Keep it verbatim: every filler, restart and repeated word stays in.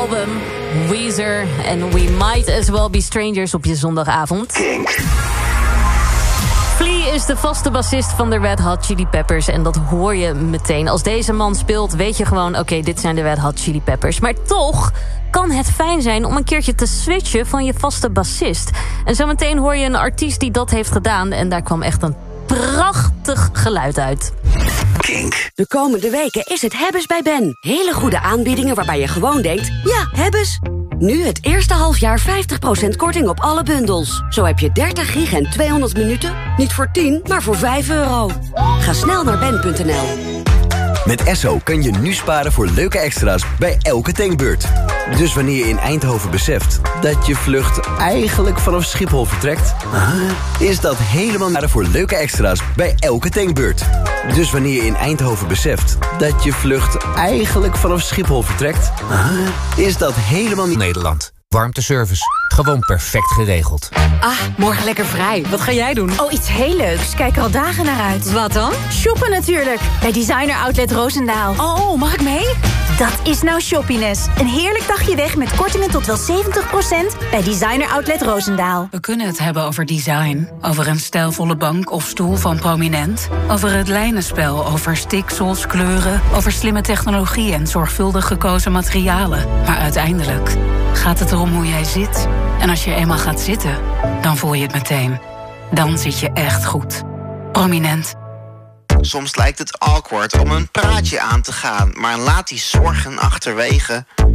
album. Weezer en We Might As Well Be Strangers op je zondagavond. Kink. Flea is de vaste bassist van de Red Hot Chili Peppers. En dat hoor je meteen. Als deze man speelt, weet je gewoon... oké, okay, dit zijn de Red Hot Chili Peppers. Maar toch kan het fijn zijn om een keertje te switchen van je vaste bassist. En zometeen hoor je een artiest die dat heeft gedaan. En daar kwam echt een prachtig geluid uit. Kink. De komende weken is het Hebbes bij Ben. Hele goede aanbiedingen waarbij je gewoon denkt... ja, Hebbes. Nu het eerste halfjaar vijftig procent korting op alle bundels. Zo heb je dertig gig en tweehonderd minuten. Niet voor tien, maar voor vijf euro. Ga snel naar ben punt n l. Met Esso kun je nu sparen voor leuke extra's bij elke tankbeurt. Dus wanneer je in Eindhoven beseft dat je vlucht eigenlijk vanaf Schiphol vertrekt... is dat helemaal naar voor leuke extra's bij elke tankbeurt. Dus wanneer je in Eindhoven beseft dat je vlucht eigenlijk vanaf Schiphol vertrekt... is dat helemaal niet... Nederland. Warmteservice. Gewoon perfect geregeld. Ah, morgen lekker vrij. Wat ga jij doen? Oh, iets heel leuks. Kijk er al dagen naar uit. Wat dan? Shoppen natuurlijk. Bij Designer Outlet Roosendaal. Oh, mag ik mee? Dat is nou shoppiness. Een heerlijk dagje weg met kortingen tot wel zeventig procent bij Designer Outlet Roosendaal. We kunnen het hebben over design. Over een stijlvolle bank of stoel van Prominent. Over het lijnenspel, over stiksels, kleuren. Over slimme technologie en zorgvuldig gekozen materialen. Maar uiteindelijk gaat het erom hoe jij zit. En als je eenmaal gaat zitten, dan voel je het meteen. Dan zit je echt goed. Prominent. Soms lijkt het awkward om een praatje aan te gaan, maar laat die zorgen achterwege.